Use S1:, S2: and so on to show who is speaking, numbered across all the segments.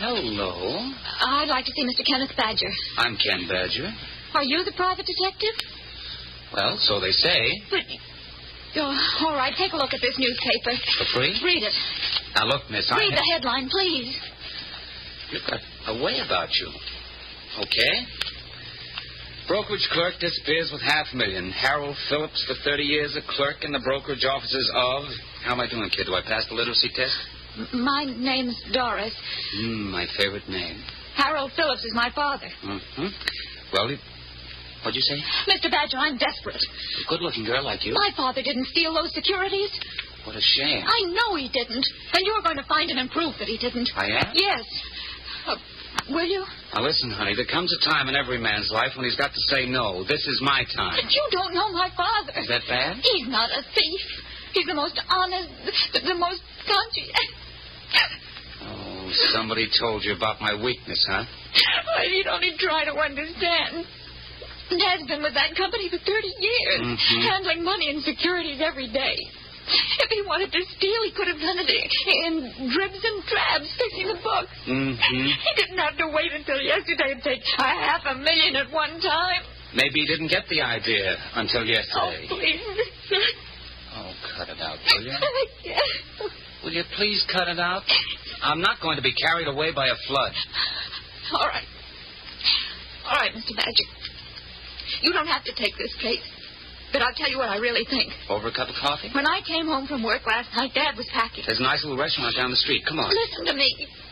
S1: Hello.
S2: I'd like to see Mr. Kenneth Badger.
S1: I'm Ken Badger.
S2: Are you the private detective?
S1: Well, so they say.
S2: But... Oh, all right, take a look at this newspaper.
S1: For free?
S2: Read it.
S1: Now, look, miss,
S2: Read the headline, please.
S1: You've got a way about you. Okay. Brokerage clerk disappears with $500,000. Harold Phillips, for 30 years, a clerk in the brokerage offices of... How am I doing, kid? Do I pass the literacy test?
S2: My name's Doris.
S1: My favorite name.
S2: Harold Phillips is my father.
S1: Mm-hmm. Well, what'd you say?
S2: Mr. Badger, I'm desperate.
S1: A good-looking girl like you?
S2: My father didn't steal those securities.
S1: What a shame.
S2: I know he didn't. And you're going to find him and prove that he didn't.
S1: I am?
S2: Yes. Will you?
S1: Now, listen, honey, there comes a time in every man's life when he's got to say no. This is my time.
S2: But you don't know my father.
S1: Is that bad?
S2: He's not a thief. He's the most honest, the most conscientious.
S1: Oh, somebody told you about my weakness, huh?
S2: Well, you don't even try to understand. Dad's been with that company for 30 years, handling money and securities every day. If he wanted to steal, he could have done it in dribs and drabs, fixing the books. He didn't have to wait until yesterday and take $500,000 at one time.
S1: Maybe he didn't get the idea until yesterday.
S2: Oh, please.
S1: Oh, cut it out, will you? Will you please cut it out? I'm not going to be carried away by a flood.
S2: All right. All right, Mr. Badger. You don't have to take this case. But I'll tell you what I really think.
S1: Over a cup of coffee?
S2: When I came home from work last night, Dad was packing.
S1: There's a nice little restaurant down the street. Come on.
S2: Listen to me.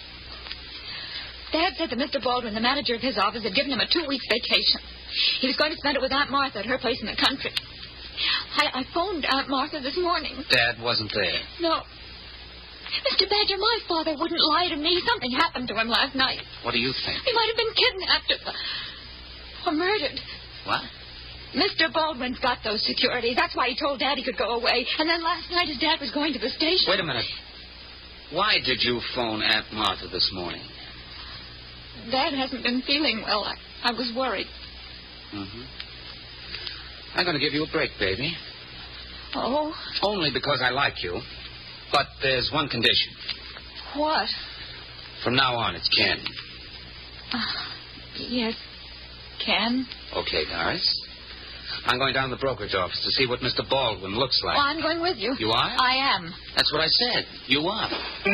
S2: Dad said that Mr. Baldwin, the manager of his office, had given him a 2-week vacation. He was going to spend it with Aunt Martha at her place in the country. I phoned Aunt Martha this morning.
S1: Dad wasn't there.
S2: No. Mr. Badger, my father wouldn't lie to me. Something happened to him last night.
S1: What do you think?
S2: He might have been kidnapped or murdered.
S1: What?
S2: Mr. Baldwin's got those securities. That's why he told Dad he could go away. And then last night his dad was going to the station.
S1: Wait a minute. Why did you phone Aunt Martha this morning?
S2: Dad hasn't been feeling well. I was worried.
S1: I'm going to give you a break, baby.
S2: Oh?
S1: Only because I like you. But there's one condition.
S2: What?
S1: From now on, it's Ken.
S2: Yes, Ken.
S1: Okay, Doris. I'm going down to the brokerage office to see what Mr. Baldwin looks like.
S2: Oh, I'm going with you.
S1: You are?
S2: I am.
S1: That's what I said. You are.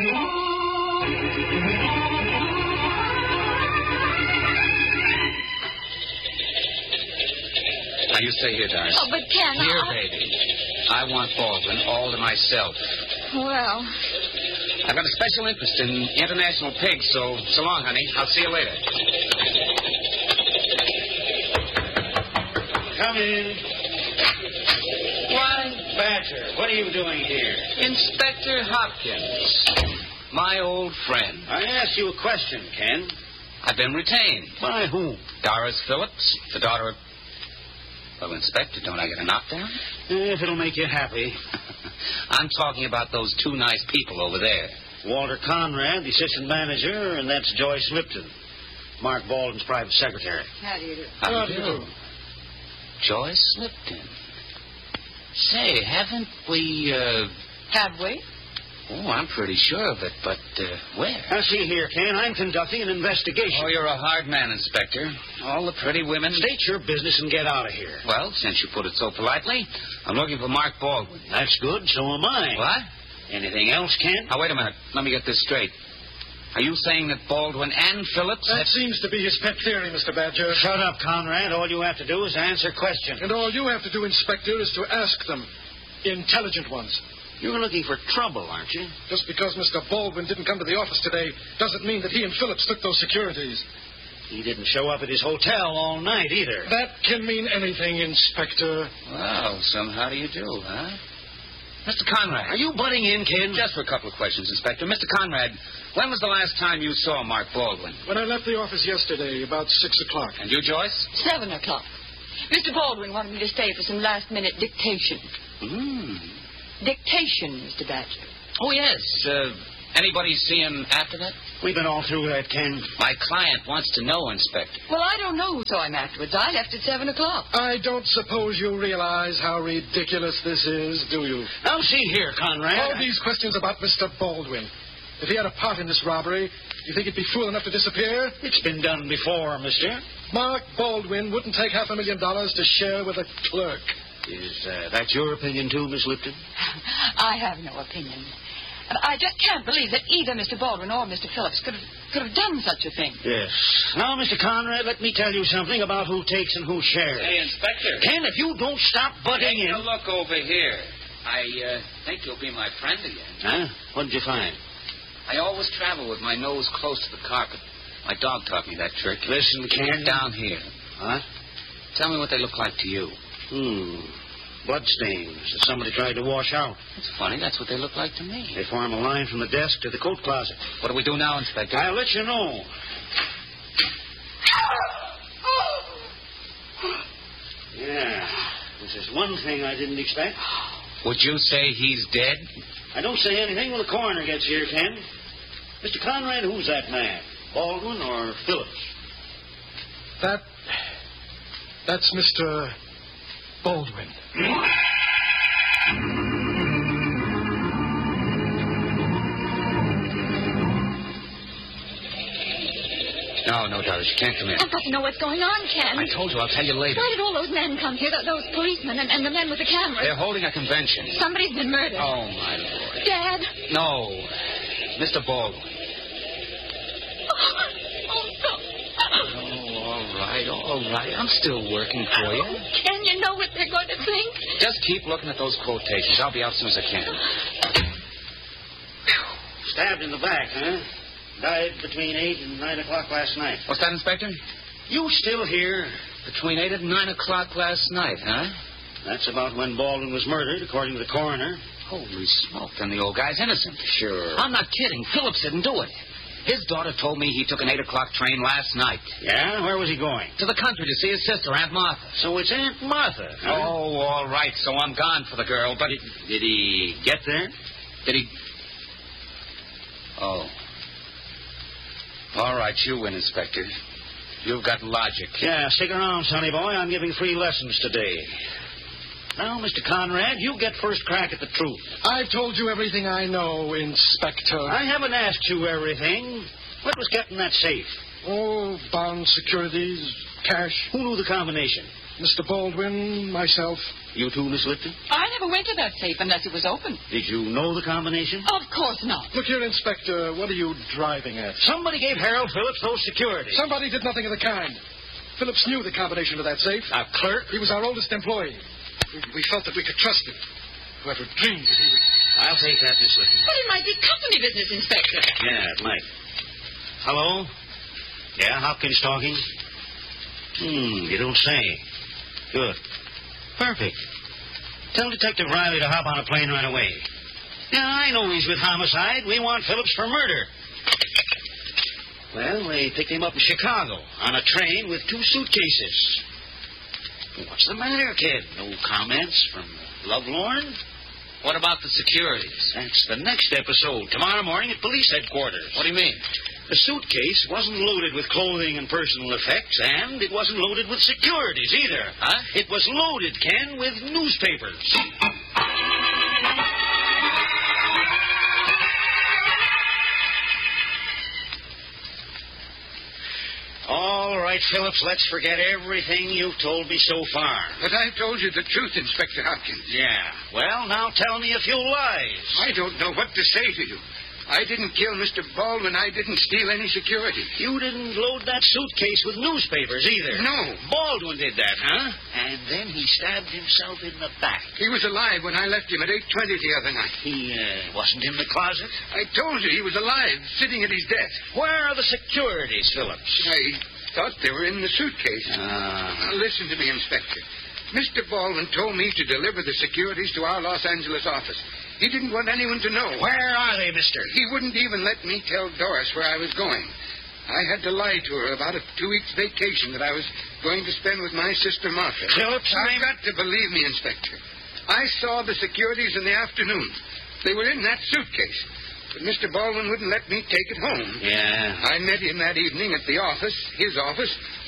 S1: Now, you stay here, Doris.
S2: Oh, but Ken...
S1: Here, baby. I want Baldwin all to myself.
S2: Well...
S1: I've got a special interest in international pigs, so long, honey. I'll see you later.
S3: Come in. Why, Badger, what are you doing here?
S1: Inspector Hopkins, my old friend.
S3: I asked you a question, Ken.
S1: I've been retained.
S3: By whom?
S1: Doris Phillips, the daughter of... Well, Inspector, don't I get a knockdown?
S3: If it'll make you happy.
S1: I'm talking about those two nice people over there.
S3: Walter Conrad, the assistant manager, and that's Joyce Lipton, Mark Baldwin's private secretary.
S2: How do you do?
S1: How do you do? Joyce Lipton. Say, haven't we,
S2: Have we?
S1: Oh, I'm pretty sure of it, but, where?
S3: Now, see here, Ken, I'm conducting an investigation.
S1: Oh, you're a hard man, Inspector. All the pretty women...
S3: State your business and get out of here.
S1: Well, since you put it so politely, I'm looking for Mark Baldwin.
S3: That's good, so am I.
S1: What?
S3: Anything else, Ken?
S1: Now, wait a minute. Let me get this straight. Are you saying that Baldwin and Phillips...
S4: That seems to be his pet theory, Mr. Badger.
S3: Shut up, Conrad. All you have to do is answer questions.
S4: And all you have to do, Inspector, is to ask them. Intelligent ones.
S3: You're looking for trouble, aren't you?
S4: Just because Mr. Baldwin didn't come to the office today doesn't mean that he and Phillips took those securities.
S3: He didn't show up at his hotel all night, either.
S4: That can mean anything, Inspector.
S1: Well, how do you do, huh? Mr. Conrad.
S3: Are you butting in, kid?
S1: Just for a couple of questions, Inspector. Mr. Conrad, when was the last time you saw Mark Baldwin?
S4: When I left the office yesterday, about 6 o'clock.
S1: And you, Joyce?
S2: 7 o'clock. Mr. Baldwin wanted me to stay for some last-minute dictation. Dictation, Mr. Badger.
S1: Oh, yes. Anybody see him after that?
S3: We've been all through that, Ken.
S1: My client wants to know, Inspector.
S2: Well, I don't know who saw him afterwards. I left at 7 o'clock.
S4: I don't suppose you realize how ridiculous this is, do you?
S3: Now, see here, Conrad.
S4: All these questions about Mr. Baldwin. If he had a part in this robbery, do you think he'd be fool enough to disappear?
S3: It's been done before, mister.
S4: Mark Baldwin wouldn't take $500,000 to share with a clerk.
S3: Is that your opinion, too, Miss Lipton?
S5: I have no opinion. And I just can't believe that either Mr. Baldwin or Mr. Phillips could have done such a thing.
S3: Yes. Now, Mr. Conrad, let me tell you something about who takes and who shares.
S1: Hey, Inspector.
S3: Ken, if you don't stop butting
S1: Take
S3: in...
S1: a look over here. I think you'll be my friend again.
S3: Huh? What did you find?
S1: I always travel with my nose close to the carpet. My dog taught me that trick.
S3: Listen, Ken.
S1: Down here.
S3: Huh?
S1: Tell me what they look like to you.
S3: Bloodstains that somebody tried to wash out.
S1: It's funny. That's what they look like to me.
S3: They form a line from the desk to the coat closet.
S1: What do we do now, Inspector?
S3: I'll let you know. Yeah. This is one thing I didn't expect.
S1: Would you say he's dead?
S3: I don't say anything when the coroner gets here, Ken. Mr. Conrad, who's that man? Baldwin or Phillips?
S4: That's Mr. Baldwin.
S1: No, Doris, you can't come in.
S2: I've got to know what's going on, Ken.
S1: I told you, I'll tell you later.
S2: Why did all those men come here, those policemen and the men with the cameras?
S1: They're holding a convention.
S2: Somebody's been murdered.
S1: Oh, my Lord.
S2: Dad?
S1: No. Mr. Baldwin. All right. I'm still working for you.
S2: Ken, you know what they're going to think?
S1: Just keep looking at those quotations. I'll be out as soon as I can.
S3: Stabbed in the back, huh? Died between 8 and 9 o'clock last night.
S1: What's that, Inspector?
S3: You still here?
S1: Between 8 and 9 o'clock last night, huh?
S3: That's about when Baldwin was murdered, according to the coroner.
S1: Holy smoke, then the old guy's innocent.
S3: Sure.
S1: I'm not kidding. Phillips didn't do it. His daughter told me he took an 8 o'clock train last night.
S3: Yeah? Where was he going?
S1: To the country to see his sister, Aunt Martha.
S3: So it's Aunt Martha. Huh?
S1: Oh, all right. So I'm gone for the girl, but...
S3: Did he get there?
S1: Did he... Oh. All right, you win, Inspector. You've got logic.
S3: Yeah, stick around, sonny boy. I'm giving free lessons today. Now, Mr. Conrad, you get first crack at the truth.
S4: I've told you everything I know, Inspector.
S3: I haven't asked you everything. What was kept in that safe?
S4: Oh, bonds, securities, cash.
S3: Who knew the combination?
S4: Mr. Baldwin, myself.
S3: You too, Miss Lipton?
S5: I never went to that safe unless it was open.
S3: Did you know the combination?
S5: Of course not.
S4: Look here, Inspector, what are you driving at?
S3: Somebody gave Harold Phillips those securities.
S4: Somebody did nothing of the kind. Phillips knew the combination to that safe.
S3: A clerk?
S4: He was our oldest employee. We felt that we could trust him. Whoever dreamed that he would...
S3: I'll take that, Miss Lipton.
S5: But it might be company business, Inspector.
S3: Yeah, it might. Hello? Yeah, Hopkins talking? You don't say. Good. Perfect. Tell Detective Riley to hop on a plane right away. Yeah, I know he's with homicide. We want Phillips for murder. Well, they picked him up in Chicago on a train with 2 suitcases. What's the matter, kid? No comments from Lovelorn?
S1: What about the securities?
S3: That's the next episode. Tomorrow morning at police headquarters.
S1: What do you mean?
S3: The suitcase wasn't loaded with clothing and personal effects, and it wasn't loaded with securities either.
S1: Huh?
S3: It was loaded, Ken, with newspapers. All right, Phillips, let's forget everything you've told me so far.
S6: But I've told you the truth, Inspector Hopkins.
S3: Yeah. Well, now tell me a few lies.
S6: I don't know what to say to you. I didn't kill Mr. Baldwin. I didn't steal any security.
S3: You didn't load that suitcase with newspapers either.
S6: No.
S3: Baldwin did that, huh? And then he stabbed himself in the back.
S6: He was alive when I left him at 8:20 the other night.
S3: He wasn't in the closet?
S6: I told you he was alive, sitting at his desk.
S3: Where are the securities, Phillips?
S6: I thought they were in the suitcase. Now, listen to me, Inspector. Mr. Baldwin told me to deliver the securities to our Los Angeles office. He didn't want anyone to know.
S3: Where are they, mister?
S6: He wouldn't even let me tell Doris where I was going. I had to lie to her about a 2-week vacation that I was going to spend with my sister Martha.
S3: Phillips,
S6: You've got to believe me, Inspector. I saw the securities in the afternoon. They were in that suitcase. But Mr. Baldwin wouldn't let me take it home.
S3: Yeah.
S6: I met him that evening at the office, his office,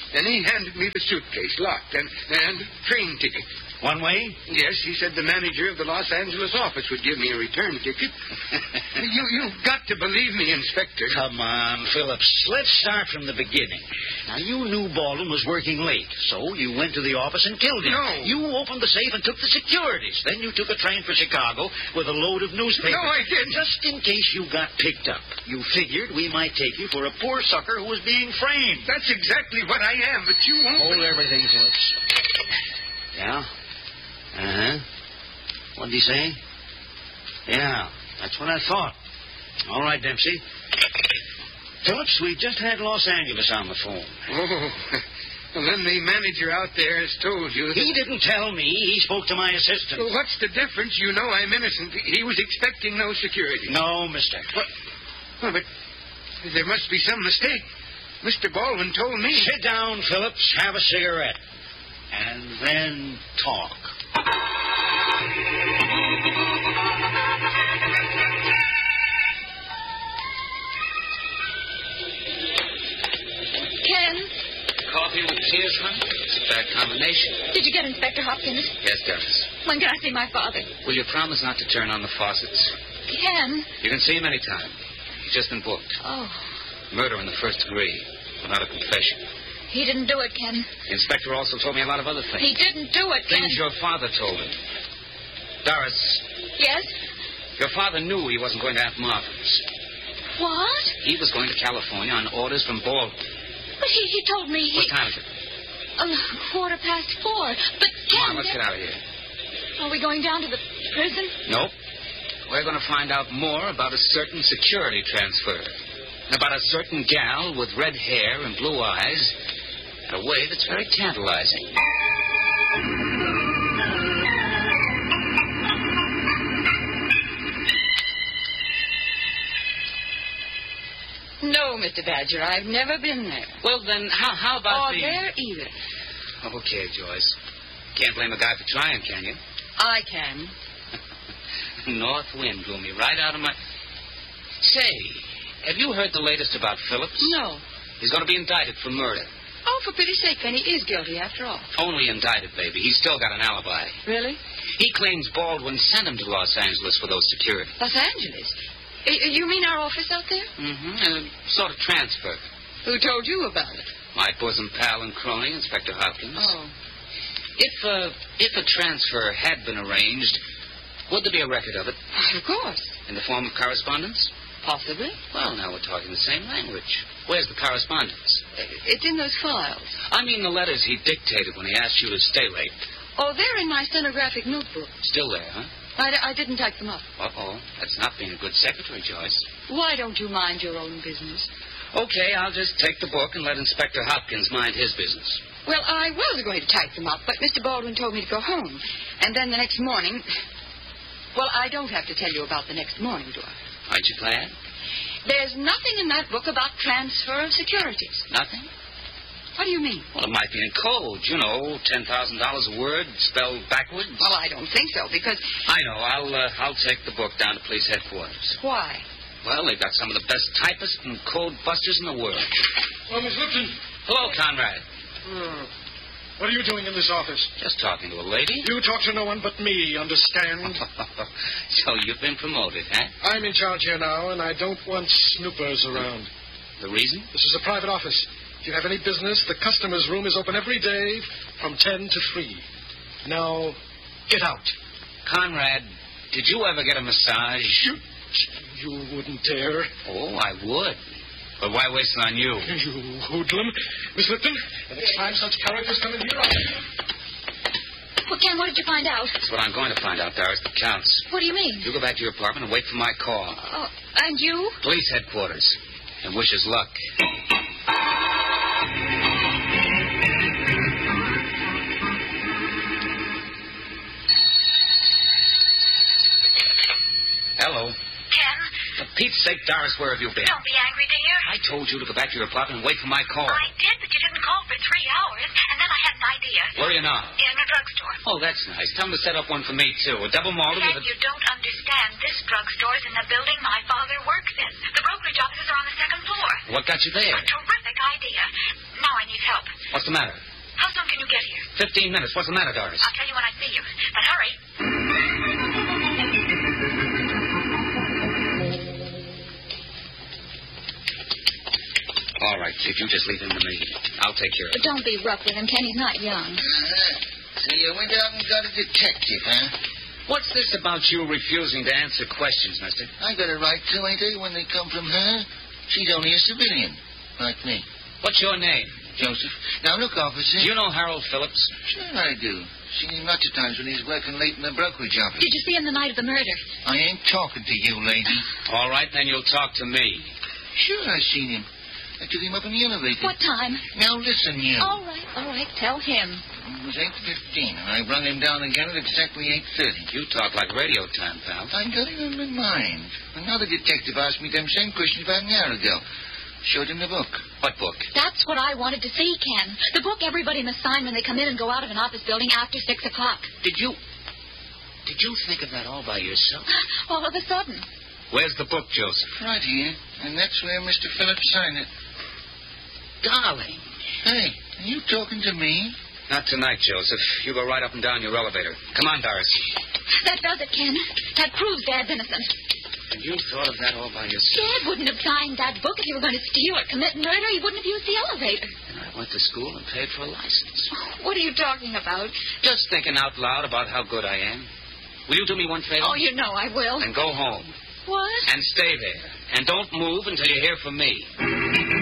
S6: and he handed me the suitcase, locked, and a train ticket.
S3: One way?
S6: Yes, he said the manager of the Los Angeles office would give me a return ticket. You've got to believe me, Inspector.
S3: Come on, Phillips. Let's start from the beginning. Now, you knew Baldwin was working late, so you went to the office and killed him.
S6: No.
S3: You opened the safe and took the securities. Then you took a train for Chicago with a load of newspapers.
S6: No, I didn't.
S3: Just in case you got picked up. You figured we might take you for a poor sucker who was being framed.
S6: That's exactly what I am, but you won't...
S3: Hold everything, Phillips. Yeah? Uh-huh. What did he say? Yeah, that's what I thought. All right, Dempsey. Phillips, we just had Los Angeles on the phone.
S6: Oh, well, then the manager out there has told you...
S3: He didn't tell me. He spoke to my assistant.
S6: Well, what's the difference? You know I'm innocent. He was expecting no security.
S3: No, mister.
S6: What? Well, but there must be some mistake. Mr. Baldwin told me...
S3: Sit down, Phillips. Have a cigarette. And then talk.
S2: Ken,
S1: Coffee with tears, huh? It's a bad combination.
S2: did you get Inspector Hopkins?
S1: Yes, Doris.
S2: When can I see my father?
S1: Will you promise not to turn on the faucets?
S2: Ken.
S1: You can see him anytime. He's just been booked.
S2: Oh,
S1: Murder in the first degree, without a confession.
S2: he didn't do it, Ken.
S1: The inspector also told me a lot of other things.
S2: He didn't do it, Ken.
S1: Things your father told him. Doris,
S2: Yes?
S1: your father knew he wasn't going to have Marvin's.
S2: What?
S1: He was going to California on orders from Baldwin.
S2: But he told me
S1: What time is it?
S2: 4:15. But Ken...
S1: Come on, let's get out of here.
S2: Are we going down to the prison?
S1: Nope. We're going to find out more about a certain security transfer. About a certain gal with red hair and blue eyes in a way that's very tantalizing.
S5: No, Mr. Badger, I've never been there.
S1: Well, then, how about
S5: Or there either.
S1: Okay, Joyce. Can't blame a guy for trying, can you?
S5: I can.
S1: North wind blew me right out of my... Say, have you heard the latest about Phillips?
S5: No.
S1: He's going to be indicted for murder.
S5: Oh, for pity's sake, then he is guilty after all.
S1: Only indicted, baby. He's still got an alibi.
S5: Really?
S1: He claims Baldwin sent him to Los Angeles for those securities.
S5: Los Angeles? You mean our office out there?
S1: Mm-hmm. A sort of transfer.
S5: Who told you about it?
S1: My bosom pal and crony, Inspector Hopkins.
S5: Oh.
S1: If a transfer had been arranged, would there be a record of it?
S5: Of course.
S1: In the form of correspondence?
S5: Possibly.
S1: Well, now we're talking the same language. Where's the correspondence?
S5: It's in those files.
S1: I mean the letters he dictated when he asked you to stay late.
S5: Oh, they're in my stenographic notebook.
S1: Still there, huh?
S5: I didn't type them up.
S1: Uh-oh. That's not being a good secretary, Joyce.
S5: Why don't you mind your own business?
S1: Okay, I'll just take the book and let Inspector Hopkins mind his business.
S5: Well, I was going to type them up, but Mr. Baldwin told me to go home. And then the next morning... Well, I don't have to tell you about the next morning, do I?
S1: Aren't you glad?
S5: There's nothing in that book about transfer of securities.
S1: Nothing?
S5: What do you mean?
S1: Well, it might be in code. You know, $10,000 a word spelled backwards.
S5: Well, I don't think so, because...
S1: I know. I'll take the book down to police headquarters.
S5: Why?
S1: Well, they've got some of the best typists and code busters in the world.
S4: Oh, Miss Lipton.
S1: Hello, Conrad.
S4: What are you doing in this office?
S1: Just talking to a lady.
S4: You talk to no one but me, understand?
S1: So you've been promoted, huh?
S4: I'm in charge here now, and I don't want snoopers around.
S1: The reason?
S4: This is a private office. If you have any business, the customer's room is open every day from 10 to 3. Now, get out.
S1: Conrad, did you ever get a massage?
S4: You wouldn't dare.
S1: Oh, I would. But why waste it on you?
S4: You hoodlum. Miss Lipton, the next time such characters come in here,
S2: Well, Ken, what did you find out?
S1: That's what I'm going to find out, Doris. That counts.
S2: What do you mean?
S1: You go back to your apartment and wait for my call.
S2: Oh, and you?
S1: Police headquarters. And wish us luck. Hello.
S7: Ken?
S1: For Pete's sake, Doris, where have you been?
S7: Don't be angry, dear.
S1: I told you to go back to your apartment and wait for my call.
S7: I did, but you didn't call for 3 hours, and then I had an idea.
S1: Where are you now?
S7: In a drugstore.
S1: Oh, that's nice. Tell them to set up one for me, too. A double malted
S7: Ken,
S1: with a...
S7: you don't understand. This drugstore's in the building my father works in. The brokerage offices are on the 2nd floor.
S1: What got you there?
S7: A terrific idea. Now, now I need help.
S1: What's the matter?
S7: How soon can you get here?
S1: 15 minutes. What's the matter, Doris?
S7: I'll tell you when I see you. But hurry.
S1: All right, Chief. You just leave him to me. I'll take care of
S2: But
S1: it.
S2: don't be rough with him, Ken. He's not young.
S8: So you went out and got a detective, huh?
S1: What's this about you refusing to answer questions, mister?
S8: I got a right to, ain't I, when they come from her? She's only a civilian, like me.
S1: What's your name?
S8: Joseph. Now, look, officer.
S1: Do you know Harold Phillips?
S8: Sure I do. Seen him lots of times when he's working late in the brokerage office.
S2: Did you see him the night of the murder?
S8: I ain't talking to you, lady.
S1: All right, then you'll talk to me.
S8: Sure I seen him. I took him up in the elevator.
S2: What time?
S8: Now, listen, you.
S2: All right. Tell him.
S8: It was 8:15, and I run him down again at exactly 8:30.
S1: You talk like radio time, pal.
S8: I got it in my mind. Another detective asked me them same questions about an hour ago. Showed him the book.
S1: What book?
S2: That's what I wanted to see, Ken. The book everybody must sign when they come in and go out of an office building after 6 o'clock.
S1: Did you think of that all by yourself?
S2: All of a sudden.
S1: Where's the book, Joseph?
S8: Right here. And that's where Mr. Phillips signed it.
S1: Darling.
S8: Hey, are you talking to me?
S1: Not tonight, Joseph. You go right up and down your elevator. Come on, Doris.
S2: That does it, Ken. That proves Dad's innocent.
S1: And you thought of that all by yourself?
S2: Dad wouldn't have signed that book if he were going to steal or commit murder. He wouldn't have used the elevator.
S1: And I went to school and paid for a license.
S2: What are you talking about?
S1: Just thinking out loud about how good I am. Will you do me one favor?
S2: Oh, you know I will.
S1: And go home.
S2: What?
S1: And stay there. And don't move until you hear from me.